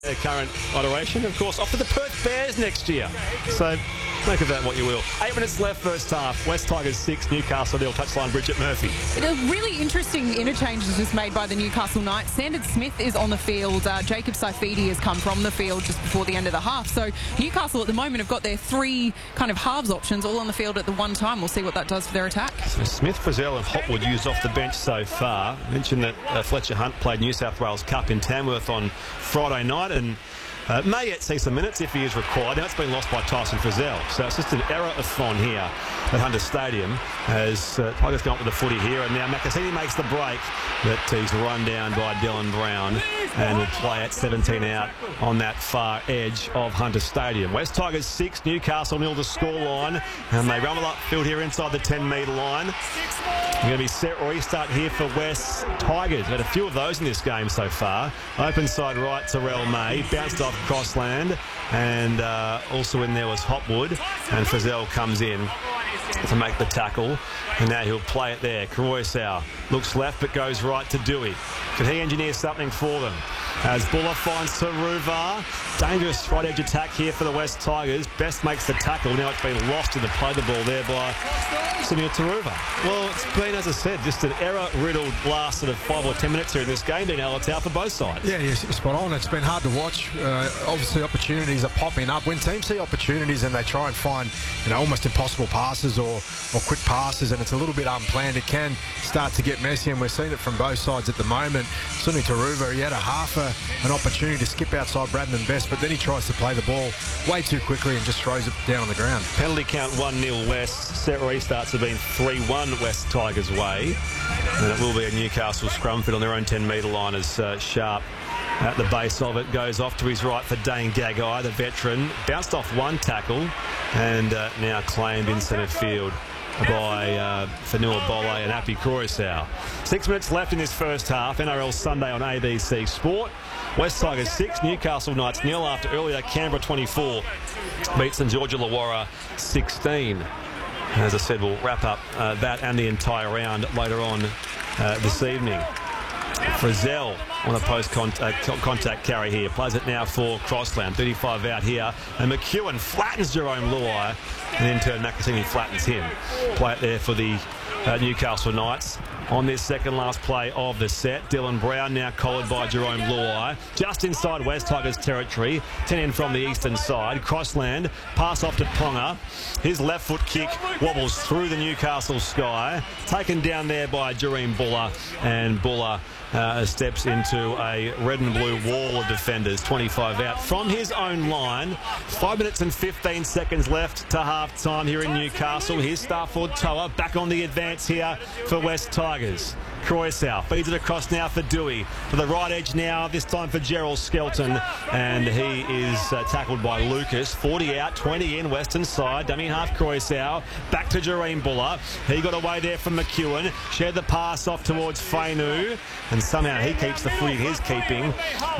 Their current iteration, of course, off to the Perth Bears next year. So make of that what you will. 8 minutes left first half. West Tigers 6, Newcastle 0. Touchline Bridget Murphy. A really interesting interchange is just made by the Newcastle Knights. Sandon Smith is on the field. Jacob Saifidi has come from the field just before the end of the half. So Newcastle at the moment have got their three kind of halves options all on the field at the one time. We'll see what that does for their attack. So Smith, Frizzell and Hopwood used off the bench so far. I mentioned that Fletcher Hunt played New South Wales Cup in Tamworth on Friday night and may yet see some minutes if he is required. Now it's been lost by Tyson Frizzell. So it's just an error-a-thon here at Hunter Stadium as Tigers come up with the footy here. And now Macassini makes the break, but he's run down by Dylan Brown and will play at 17 out on that far edge of Hunter Stadium. West Tigers 6, Newcastle 0 the scoreline. And they rumble upfield here inside the 10-metre line. Going to be set restart here for West Tigers. Had a few of those in this game so far. Open side right, Terrell May. Bounced off Crossland. And also in there was Hopwood. And Frizzell comes in to make the tackle. And now he'll play it there. Croissau looks left but goes right to Dewey. Can he engineer something for them? As Buller finds Taruva. Dangerous right edge attack here for the West Tigers. Best makes the tackle. Now it's been lost in the play the ball there by Samir Taruva. Well, it's been, as I said, just an error-riddled last sort of 5 or 10 minutes here in this game. Dean Allentown for both sides. Yeah, you're spot on. It's been hard to watch. Obviously, opportunities are popping up. When teams see opportunities and they try and find, almost impossible passes or quick passes, and it's a little bit unplanned, it can start to get messy, and we're seeing it from both sides at the moment. Certainly Taruva, he had an opportunity to skip outside Bradman Best, but then he tries to play the ball way too quickly and just throws it down on the ground. Penalty count 1-0 West. Set restarts have been 3-1 West Tigers way. And it will be a Newcastle scrum fit on their own 10-metre line as Sharp at the base of it goes off to his right for Dane Gagai, the veteran. Bounced off one tackle and now claimed in centre field by Fanua Bolle and Api Croissau. 6 minutes left in this first half. NRL Sunday on ABC Sport. West Tigers 6, Newcastle Knights 0 after earlier Canberra 24 beat St George Illawarra 16. As I said, we'll wrap up that and the entire round later on this evening. Frizzell on a post-contact carry here. Plays it now for Crossland. 35 out here. And McEwen flattens Jerome Luai. And in turn, Macassini flattens him. Play it there for the Newcastle Knights. On this second last play of the set, Dylan Brown now collared by Jerome Luai. Just inside West Tigers territory. 10 in from the eastern side. Crossland, pass off to Ponga. His left foot kick wobbles through the Newcastle sky. Taken down there by Jareem Buller. And Buller steps into a red and blue wall of defenders. 25 out from his own line. 5 minutes and 15 seconds left to half time here in Newcastle. Here's Starford Toa back on the advance here for West Tigers. Croissau feeds it across now for Dewey. To the right edge now, this time for Gerald Skelton. And he is tackled by Lucas. 40 out, 20 in, western side. Dummy half Croissau. Back to Jareem Buller. He got away there from McEwen. Shared the pass off towards Fainu. And somehow he keeps the footy in his keeping.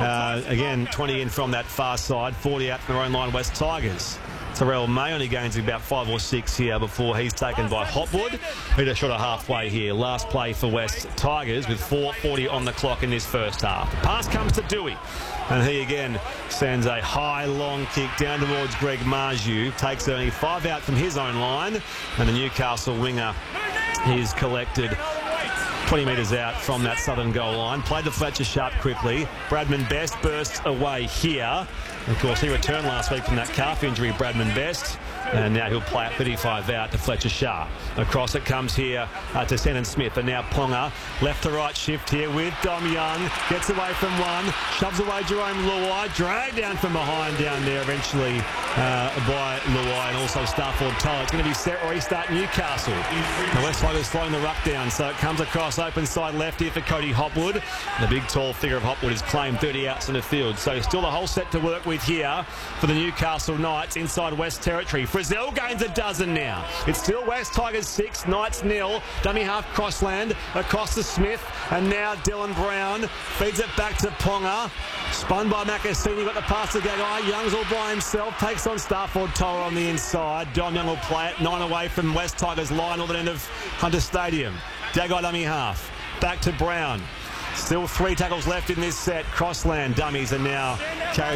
Again, 20 in from that far side. 40 out from their own line, West Tigers. Terrell May only gains about 5 or 6 here before he's taken by Hopwood. Peter Shorter halfway here. Last play for West Tigers with 4:40 on the clock in this first half. The pass comes to Dewey. And he again sends a high, long kick down towards Greg Marju. Takes only 5 out from his own line. And the Newcastle winger is collected 20 metres out from that southern goal line. Played to Fletcher Sharp quickly. Bradman Best bursts away here. Of course, he returned last week from that calf injury, Bradman Best. And now he'll play at 35 out to Fletcher Sharp. Across it comes here to Sandon Smith. And now Ponga, left to right shift here with Dom Young. Gets away from one. Shoves away Jerome Luai. Dragged down from behind down there eventually by Luai and also Starford Toa. It's going to be set restart Newcastle. The West Tigers slowing the ruck down. So it comes across open side left here for Cody Hopwood. The big tall figure of Hopwood is claimed 30 outs in the field. So still the whole set to work with here for the Newcastle Knights inside West territory. Frizzell gains a dozen now. It's still West Tigers 6, Knights 0. Dummy half Crossland across to Smith. And now Dylan Brown feeds it back to Ponga. Spun by Macassini, got the pass to Gagai. Young's all by himself, takes on Starford Toa on the inside. Dom Young will play it, 9 away from West Tigers line, northern end of Hunter Stadium. Gagai dummy half, back to Brown. Still 3 tackles left in this set. Crossland dummies and now carries